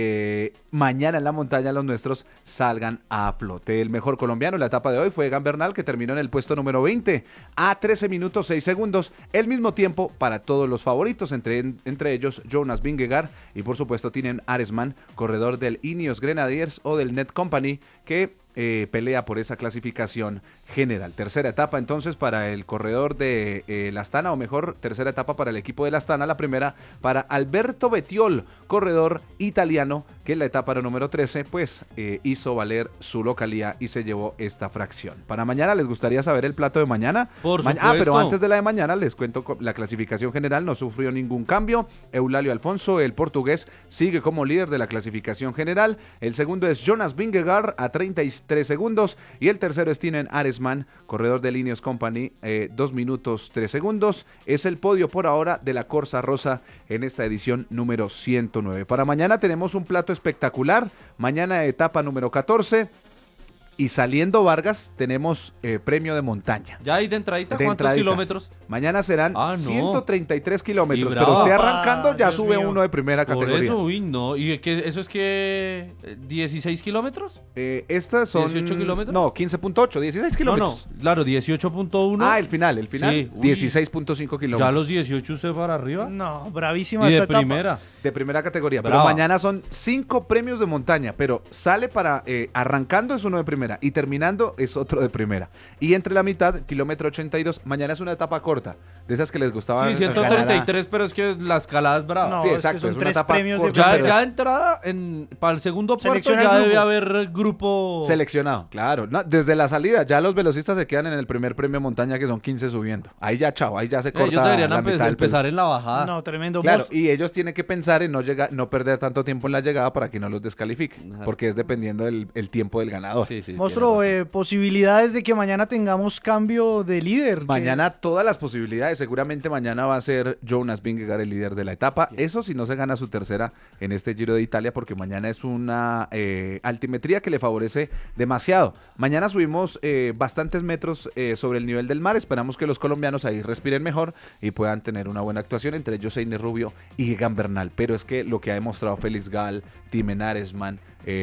mañana en la montaña los nuestros salgan a flote. El mejor colombiano en la etapa de hoy fue Egan Bernal, que terminó en el puesto número 20 a 13 minutos 6 segundos, el mismo tiempo para todos los favoritos, entre ellos Jonas Vingegaard y por supuesto Tinen Aresman, corredor del Ineos Grenadiers o del Net Company, que pelea por esa clasificación general. Tercera etapa entonces para el corredor de la Astana, o mejor, tercera etapa para el equipo de la Astana, la primera para Alberto Bettiol, corredor italiano, que en la etapa número 13 pues hizo valer su localía y se llevó esta fracción. Para mañana, ¿les gustaría saber el plato de mañana? Por supuesto. Pero antes de la de mañana les cuento, la clasificación general no sufrió ningún cambio. Eulalio Alfonso, el portugués, sigue como líder de la clasificación general. El segundo es Jonas Vingegaard a 33 segundos y el tercero es Tinen Aresman, corredor de Ineos Company, 2 minutos 3 segundos. Es el podio por ahora de la Corsa Rosa en esta edición número 109. Para mañana tenemos un plato espectacular. Mañana etapa número 14. Y saliendo Vargas, tenemos premio de montaña. ¿Ya hay de entradita? ¿Cuántos kilómetros? Mañana serán 133 kilómetros. Y pero bravo. usted arrancando ya Dios sube mío. uno de primera Por categoría. eso, uy, no. ¿Y eso es que 16 kilómetros? Estas son... 18 kilómetros. No, 15.8, 16 kilómetros. No, claro, 18.1. Ah, el final. Sí, 16.5 kilómetros. ¿Ya los 18 usted para arriba? No, bravísima ¿Y de esta etapa. primera? De primera categoría. Brava. Pero mañana son 5 premios de montaña, pero sale para... arrancando es uno de primera y terminando es otro de primera. Y entre la mitad, kilómetro 82, mañana es una etapa corta, de esas que les gustaban. Sí, 133, pero es que la escalada es brava. No, sí, es que exacto, son es una 3 etapa premios corta. de Ya, primera. ya entrada para el segundo puerto Selecciona ya el debe grupo. haber grupo Seleccionado, claro. No, desde la salida, ya los velocistas se quedan en el primer premio montaña, que son 15 subiendo. Ahí ya, chao, ahí ya se corta. Ellos deberían la mitad del empezar en la bajada. No, tremendo. Claro, y ellos tienen que pensar en no perder tanto tiempo en la llegada para que no los descalifiquen, porque es dependiendo del tiempo del ganador. Sí, sí, Monstruo, posibilidades de que mañana tengamos cambio de líder. Mañana todas las posibilidades, seguramente mañana va a ser Jonas Vingegaard el líder de la etapa, eso si no se gana su tercera en este Giro de Italia, porque mañana es una altimetría que le favorece demasiado. Mañana subimos bastantes metros sobre el nivel del mar, esperamos que los colombianos ahí respiren mejor y puedan tener una buena actuación, entre ellos Einer Rubio y Egan Bernal, pero es que lo que ha demostrado Félix Gall, Thymen Aresman,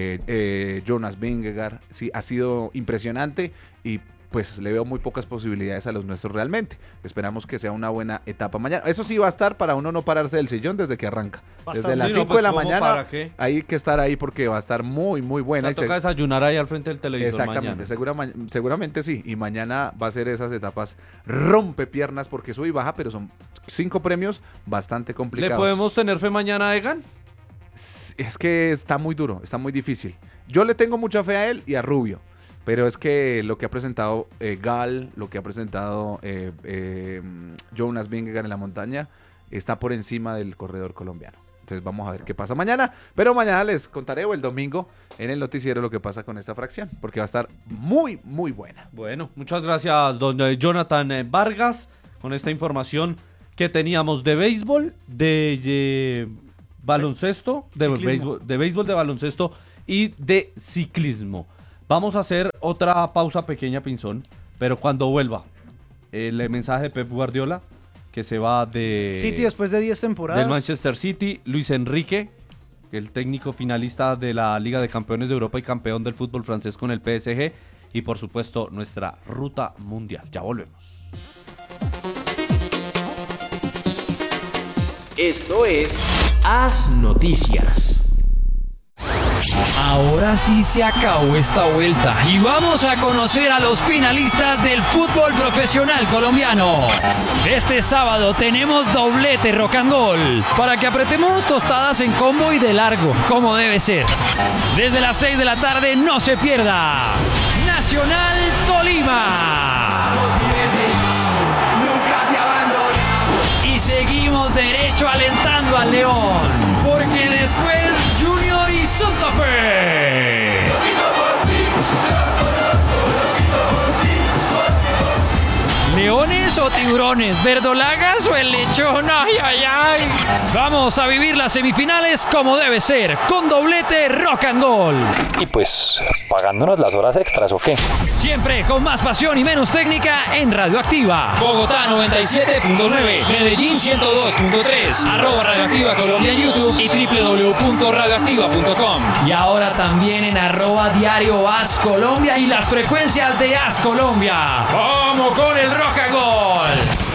Jonas Vingegaard, sí, ha sido impresionante y pues le veo muy pocas posibilidades a los nuestros realmente. Esperamos que sea una buena etapa mañana. Eso sí va a estar para uno no pararse del sillón desde que arranca. Desde las 5 de la mañana hay que estar ahí porque va a estar muy, muy buena. Toca desayunar ahí al frente del televisor. Exactamente, mañana. seguramente sí. Y mañana va a ser esas etapas rompepiernas porque sube y baja, pero son 5 premios bastante complicados. ¿Le podemos tener fe mañana a Egan? Es que está muy duro, está muy difícil. Yo le tengo mucha fe a él y a Rubio, pero es que lo que ha presentado Gal, lo que ha presentado Jonas Vingegaard en la montaña, está por encima del corredor colombiano. Entonces vamos a ver qué pasa mañana, pero mañana les contaré, o el domingo, en el noticiero lo que pasa con esta fracción, porque va a estar muy, muy buena. Bueno, muchas gracias, don Jonathan Vargas, con esta información que teníamos de béisbol, de baloncesto, de béisbol, de baloncesto y de ciclismo. Vamos a hacer otra pausa pequeña, Pinzón, pero cuando vuelva, el mensaje de Pep Guardiola, que se va de City después de 10 temporadas. Del Manchester City, Luis Enrique, el técnico finalista de la Liga de Campeones de Europa y campeón del fútbol francés con el PSG, y por supuesto nuestra ruta mundial. Ya volvemos. Esto es Haz Noticias. Ahora sí se acabó esta vuelta y vamos a conocer a los finalistas del fútbol profesional colombiano. Este sábado tenemos doblete rock and roll para que apretemos tostadas en combo y de largo, como debe ser. Desde las 6 de la tarde no se pierda Nacional Tolima. Nunca te abandono. Y seguimos derecho alentando al León, porque después Junior y Santa Fe. ¿Leones o tiburones? ¿Verdolagas o el lechón? ¡Ay, ay, ay! Vamos a vivir las semifinales como debe ser, con doblete rock and roll. Y pues, pagándonos las horas extras, ¿o qué? Siempre con más pasión y menos técnica en Radioactiva. Bogotá 97.9, Medellín 102.3, @Radioactiva Colombia en YouTube y www.radioactiva.com. Y ahora también en @Diario As Colombia y las frecuencias de As Colombia. ¡Vamos con el rock and roll!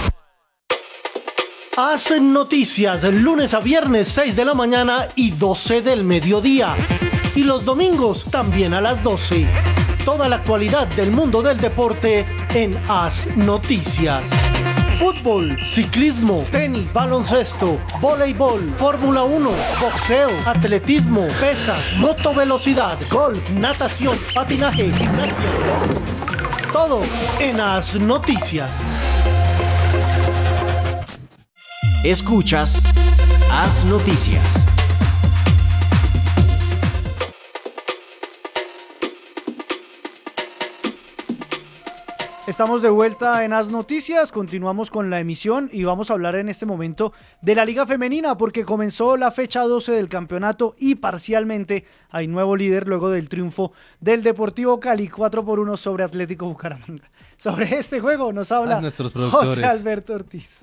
Hacen noticias lunes a viernes 6 de la mañana y 12 del mediodía. Y los domingos también a las 12. Toda la actualidad del mundo del deporte en Haz Noticias. Fútbol, ciclismo, tenis, baloncesto, voleibol, Fórmula 1, boxeo, atletismo, pesas, motovelocidad, golf, natación, patinaje, gimnasia. Todo en Haz Noticias. Escuchas Haz Noticias. Estamos de vuelta en Haz Noticias, continuamos con la emisión y vamos a hablar en este momento de la Liga Femenina porque comenzó la fecha 12 del campeonato y parcialmente hay nuevo líder luego del triunfo del Deportivo Cali 4-1 sobre Atlético Bucaramanga. Sobre este juego nos habla José Alberto Ortiz.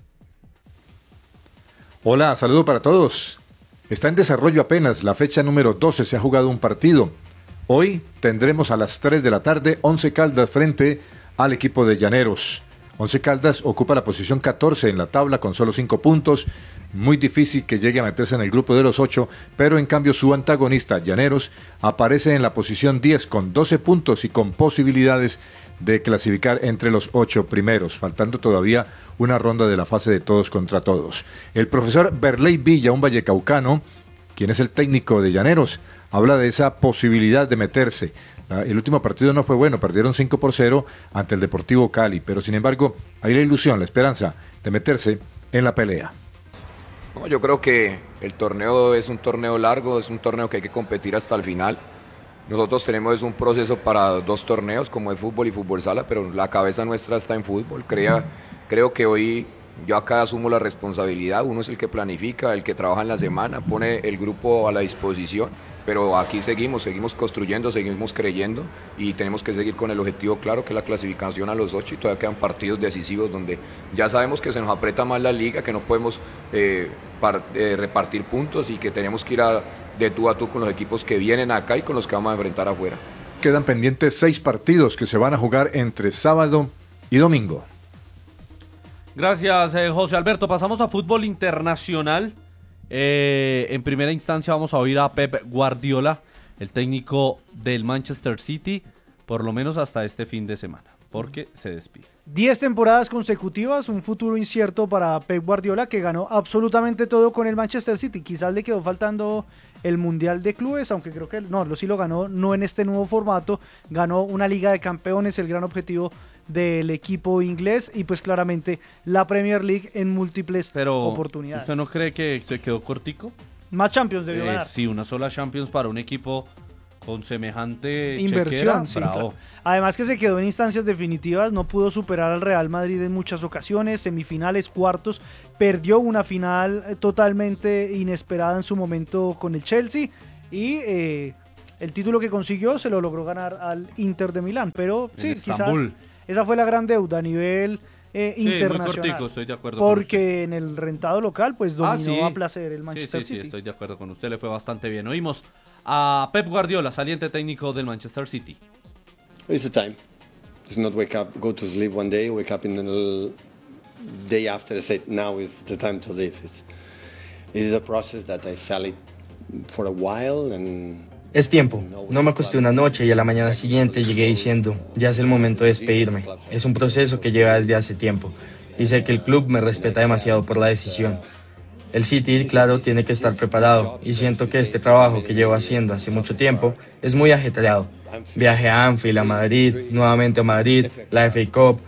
Hola, saludo para todos. Está en desarrollo apenas la fecha número 12, se ha jugado un partido. Hoy tendremos a las 3 de la tarde 11 Caldas frente al equipo de Llaneros. 11 Caldas ocupa la posición 14 en la tabla con solo 5 puntos. Muy difícil que llegue a meterse en el grupo de los 8, pero en cambio su antagonista, Llaneros, aparece en la posición 10 con 12 puntos y con posibilidades de clasificar entre los 8 primeros, faltando todavía una ronda de la fase de todos contra todos. El profesor Berley Villa, un vallecaucano, quien es el técnico de Llaneros, habla de esa posibilidad de meterse. El último partido no fue bueno, perdieron 5-0 ante el Deportivo Cali, pero sin embargo hay la ilusión, la esperanza de meterse en la pelea. No, yo creo que el torneo es un torneo largo, es un torneo que hay que competir hasta el final. Nosotros tenemos un proceso para 2 torneos, como es fútbol y fútbol sala, pero la cabeza nuestra está en fútbol. Creo que hoy yo acá asumo la responsabilidad, uno es el que planifica, el que trabaja en la semana, pone el grupo a la disposición, pero aquí seguimos construyendo, seguimos creyendo y tenemos que seguir con el objetivo claro que es la clasificación a los 8 y todavía quedan partidos decisivos donde ya sabemos que se nos aprieta más la liga, que no podemos repartir puntos y que tenemos que ir de tú a tú con los equipos que vienen acá y con los que vamos a enfrentar afuera. Quedan pendientes 6 partidos que se van a jugar entre sábado y domingo. Gracias, José Alberto. Pasamos a fútbol internacional. En primera instancia vamos a oír a Pep Guardiola, el técnico del Manchester City, por lo menos hasta este fin de semana. porque se despide. 10 temporadas consecutivas, un futuro incierto para Pep Guardiola, que ganó absolutamente todo con el Manchester City. Quizás le quedó faltando el Mundial de Clubes, aunque creo que sí lo ganó, no en este nuevo formato. Ganó una Liga de Campeones, el gran objetivo del equipo inglés, y pues claramente la Premier League en múltiples oportunidades. ¿Usted no cree que se quedó cortico? Más Champions debió ganar. Sí, una sola Champions para un equipo con semejante inversión, chequera, sí, bravo. claro. Además que se quedó en instancias definitivas, no pudo superar al Real Madrid en muchas ocasiones, semifinales, cuartos, perdió una final totalmente inesperada en su momento con el Chelsea, y el título que consiguió se lo logró ganar al Inter de Milán, pero sí, quizás esa fue la gran deuda a nivel internacional. Muy cortico, estoy de acuerdo porque con usted. en el rentado local pues dominó a placer el Manchester City. Sí, estoy de acuerdo con usted, le fue bastante bien. Oímos a Pep Guardiola, saliente técnico del Manchester City. It's the time. It's not wake up, go to sleep one day, wake up in the day after and say, now is the time to live. It is a process that I felt it for a while and Es tiempo. No me acosté una noche y a la mañana siguiente llegué diciendo, ya es el momento de despedirme. Es un proceso que lleva desde hace tiempo y sé que el club me respeta demasiado por la decisión. El City, claro, tiene que estar preparado y siento que este trabajo que llevo haciendo hace mucho tiempo es muy ajetreado. Viaje a Anfield, a Madrid, nuevamente a Madrid, la FA Cup.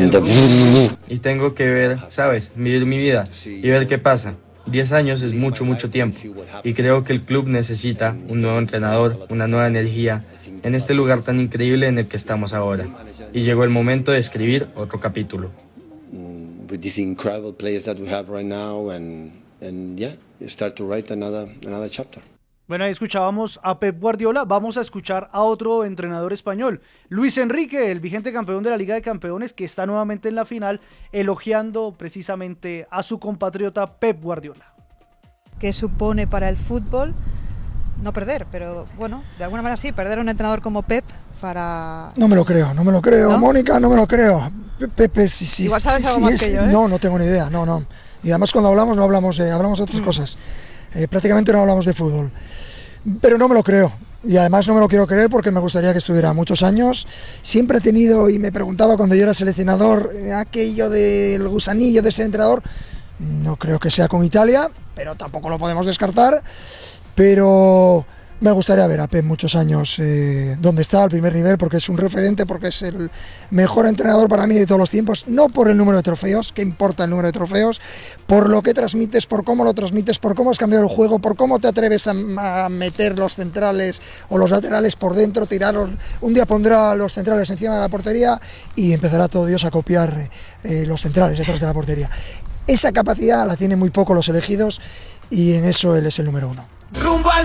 Y tengo que ver, ¿sabes? Vivir mi vida y ver qué pasa. 10 años es mucho tiempo y creo que el club necesita un nuevo entrenador, una nueva energía en este lugar tan increíble en el que estamos ahora. Y llegó el momento de escribir otro capítulo. with these incredible players that we have right now and yeah, start to write another chapter. Bueno, ahí escuchábamos a Pep Guardiola. Vamos a escuchar a otro entrenador español, Luis Enrique, el vigente campeón de la Liga de Campeones, que está nuevamente en la final, elogiando precisamente a su compatriota Pep Guardiola. ¿Qué supone para el fútbol no perder? Pero bueno, de alguna manera sí, perder a un entrenador como Pep para... No me lo creo, ¿no? Mónica, no me lo creo. Pepe, sí. Igual sabes algo más que yo, ¿eh? No tengo ni idea, no. Y además cuando hablamos no hablamos de otras cosas. Prácticamente no hablamos de fútbol. Pero no me lo creo. Y además no me lo quiero creer porque me gustaría que estuviera muchos años. Siempre he tenido, y me preguntaba cuando yo era seleccionador, aquello del gusanillo de ser entrenador. No creo que sea con Italia, pero tampoco lo podemos descartar. Pero me gustaría ver a Pep muchos años donde está, al primer nivel, porque es un referente, porque es el mejor entrenador para mí de todos los tiempos, no por el número de trofeos, que importa el número de trofeos, por lo que transmites, por cómo lo transmites, por cómo has cambiado el juego, por cómo te atreves a meter los centrales o los laterales por dentro, tirarlos. Un día pondrá los centrales encima de la portería y empezará todo Dios a copiar los centrales detrás de la portería. Esa capacidad la tienen muy poco los elegidos y en eso él es el número uno.